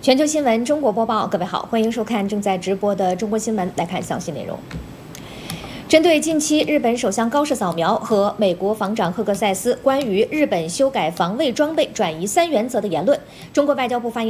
全球新闻中国播报，各位好，欢迎收看正在直播的中国新闻。来看详细内容。针对近期日本首相高市早苗和美国防长赫克塞斯关于日本修改防卫装备转移3原则的言论，中国外交部发言